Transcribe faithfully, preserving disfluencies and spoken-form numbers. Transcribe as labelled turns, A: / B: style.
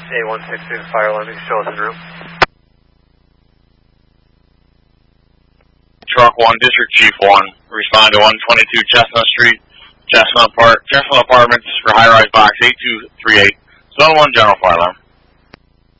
A: A one six six fire alarm, you can show us in room.
B: Truck one, District Chief one, respond to one twenty-two Chestnut Street, Chestnut Park, Chestnut Apartments for high-rise box eight two three eight, zone one general fire alarm.